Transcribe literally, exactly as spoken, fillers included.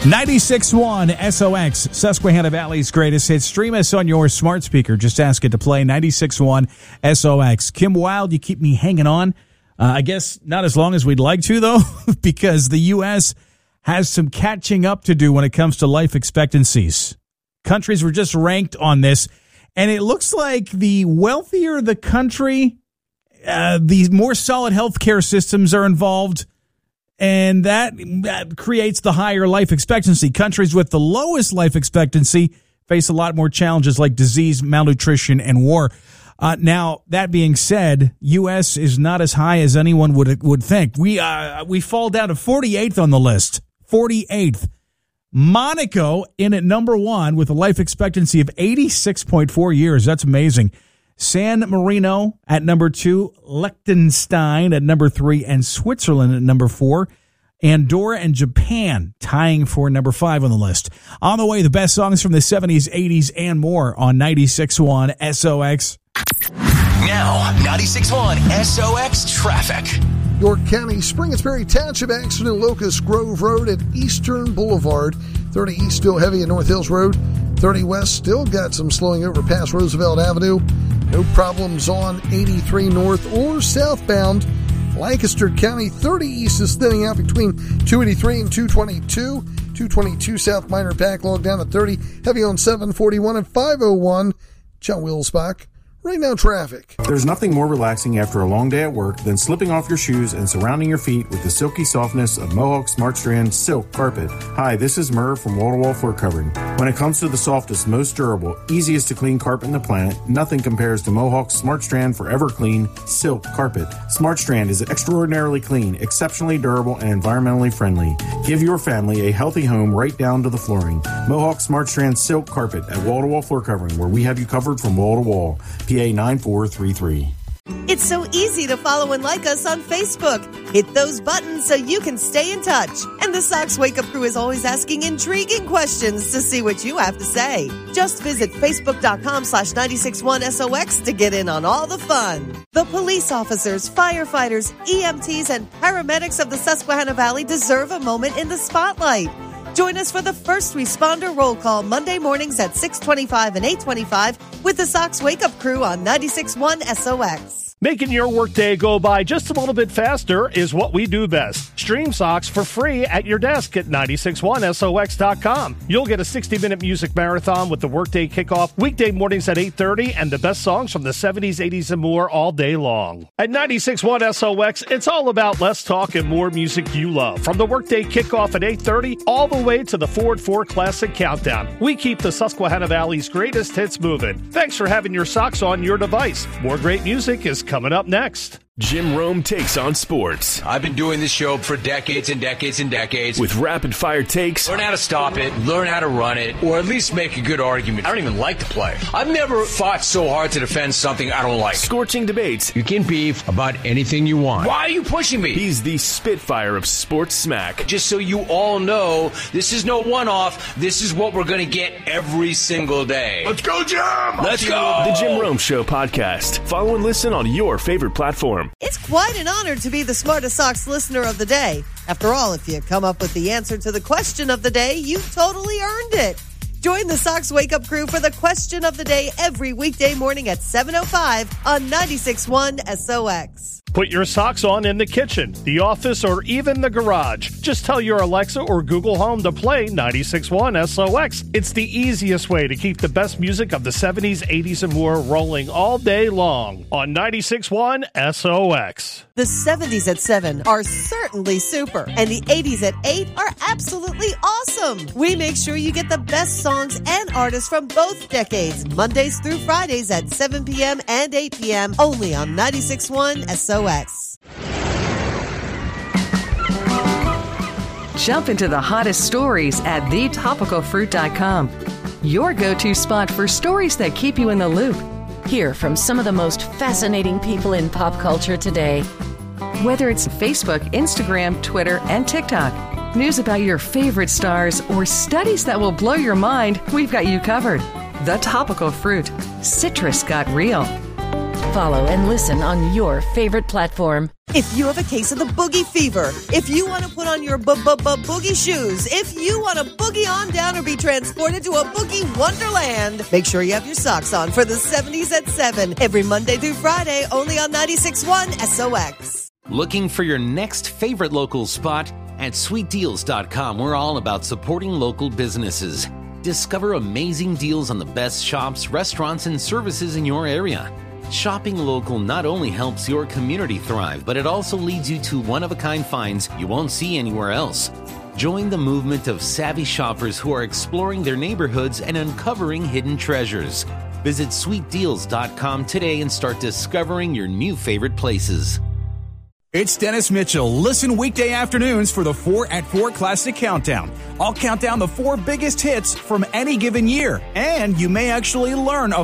ninety-six point one S O X, Susquehanna Valley's greatest hits. Stream us on your smart speaker. Just ask it to play ninety-six point one S O X. Kim Wilde, you keep me hanging on. Uh, I guess not as long as we'd like to, though, because the U S has some catching up to do when it comes to life expectancies. Countries were just ranked on this, and it looks like the wealthier the country, uh, the more solid healthcare systems are involved, and that, that creates the higher life expectancy. Countries with the lowest life expectancy face a lot more challenges like disease, malnutrition, and war. Uh, now, that being said, U S is not as high as anyone would would think. We uh, we fall down to forty-eighth on the list. forty-eighth. Monaco in at number one with a life expectancy of eighty-six point four years. That's amazing. San Marino at number two, Liechtenstein at number three, and Switzerland at number four. Andorra and Japan tying for number five on the list. On the way, the best songs from the seventies, eighties, and more on ninety-six point one S O X. Now, ninety-six point one S O X traffic. York County, Springersbury Township accident, Locust Grove Road at Eastern Boulevard. thirty East still heavy at North Hills Road. thirty West still got some slowing over past Roosevelt Avenue. No problems on eighty-three North or southbound. Lancaster County, thirty East is thinning out between two eighty-three and two twenty-two. two twenty-two South minor backlog down at thirty. Heavy on seven forty-one and five oh one. John Wilsbach. Right now, traffic. There's nothing more relaxing after a long day at work than slipping off your shoes and surrounding your feet with the silky softness of Mohawk Smart Strand Silk Carpet. Hi, this is Murr from Wall to Wall Floor Covering. When it comes to the softest, most durable, easiest to clean carpet in the planet, nothing compares to Mohawk Smart Strand Forever Clean Silk Carpet. Smart Strand is extraordinarily clean, exceptionally durable, and environmentally friendly. Give your family a healthy home right down to the flooring. Mohawk Smart Strand Silk Carpet at Wall to Wall Floor Covering, where we have you covered from wall to wall. P A nine four three three. It's so easy to follow and like us on Facebook. Hit those buttons so you can stay in touch. And the Sox Wake Up Crew is always asking intriguing questions to see what you have to say. Just visit facebook.com slash 961SOX to get in on all the fun. The police officers, firefighters, E M Ts, and paramedics of the Susquehanna Valley deserve a moment in the spotlight. Join us for the First Responder Roll Call Monday mornings at six twenty-five and eight twenty-five with the Sox Wake Up Crew on ninety-six point one S O X. Making your workday go by just a little bit faster is what we do best. Stream Sox for free at your desk at nine six one S O X dot com. You'll get a sixty-minute music marathon with the workday kickoff weekday mornings at eight thirty and the best songs from the seventies, eighties, and more all day long. At ninety-six point one S O X, it's all about less talk and more music you love. From the workday kickoff at eight thirty all the way to the Ford four Classic Countdown. We keep the Susquehanna Valley's greatest hits moving. Thanks for having your socks on your device. More great music is coming up next. Jim Rome takes on sports. I've been doing this show for decades and decades and decades. With rapid-fire takes. Learn how to stop it, learn how to run it, or at least make a good argument. I don't even like the play. I've never fought so hard to defend something I don't like. Scorching debates. You can beef about anything you want. Why are you pushing me? He's the Spitfire of sports smack. Just so you all know, this is no one-off. This is what we're going to get every single day. Let's go, Jim! Let's go! The Jim Rome Show podcast. Follow and listen on your favorite platform. It's quite an honor to be the Smartest Sox listener of the day. After all, if you come up with the answer to the question of the day, you totally earned it. Join the Sox Wake Up Crew for the question of the day every weekday morning at seven oh five on ninety-six point one S O X. Put your socks on in the kitchen, the office, or even the garage. Just tell your Alexa or Google Home to play ninety-six point one S O X. It's the easiest way to keep the best music of the seventies, eighties, and more rolling all day long on ninety-six point one S O X. The seventies at seven are certainly super, and the eighties at eight are absolutely awesome. We make sure you get the best songs and artists from both decades, Mondays through Fridays at seven p.m. and eight p.m. only on ninety-six point one S O X. Jump into the hottest stories at the topical fruit dot com. Your go-to spot for stories that keep you in the loop. Hear from some of the most fascinating people in pop culture today. Whether it's Facebook, Instagram, Twitter, and TikTok, news about your favorite stars, or studies that will blow your mind, we've got you covered. The Topical Fruit. Citrus got real. Follow and listen on your favorite platform. If you have a case of the boogie fever, if you want to put on your boogie shoes, if you want to boogie on down or be transported to a boogie wonderland, make sure you have your socks on for the seventies at seven every Monday through Friday, only on ninety-six point one S O X. Looking for your next favorite local spot? At sweet deals dot com, we're all about supporting local businesses. Discover amazing deals on the best shops, restaurants, and services in your area. Shopping local not only helps your community thrive, but it also leads you to one-of-a-kind finds you won't see anywhere else. Join the movement of savvy shoppers who are exploring their neighborhoods and uncovering hidden treasures. Visit sweet deals dot com today and start discovering your new favorite places. It's Dennis Mitchell. Listen weekday afternoons for the four at four Classic Countdown. I'll count down the four biggest hits from any given year, and you may actually learn a